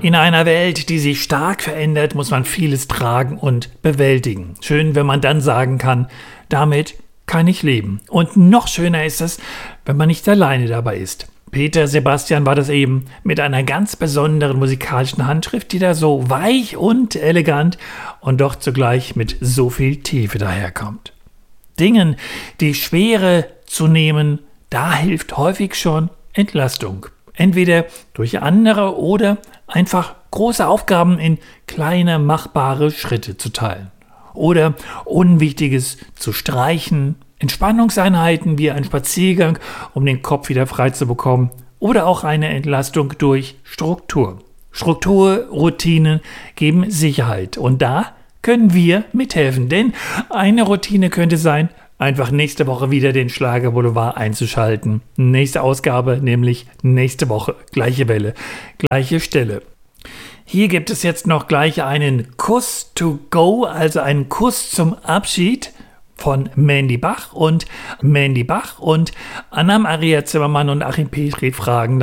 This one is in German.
In einer Welt, die sich stark verändert, muss man vieles tragen und bewältigen. Schön, wenn man dann sagen kann, damit kann ich leben. Und noch schöner ist es, wenn man nicht alleine dabei ist. Peter Sebastian war das eben mit einer ganz besonderen musikalischen Handschrift, die da so weich und elegant und doch zugleich mit so viel Tiefe daherkommt. Dingen die Schwere zu nehmen, da hilft häufig schon Entlastung. Entweder durch andere oder einfach große Aufgaben in kleine, machbare Schritte zu teilen. Oder Unwichtiges zu streichen, Entspannungseinheiten wie ein Spaziergang, um den Kopf wieder frei zu bekommen. Oder auch eine Entlastung durch Struktur. Struktur, Routinen geben Sicherheit. Und da können wir mithelfen. Denn eine Routine könnte sein, einfach nächste Woche wieder den Schlager Boulevard einzuschalten. Nächste Ausgabe, nämlich nächste Woche. Gleiche Welle, gleiche Stelle. Hier gibt es jetzt noch gleich einen Kuss to go, also einen Kuss zum Abschied von Mandy Bach und Anna-Maria Zimmermann und Achim Petri fragen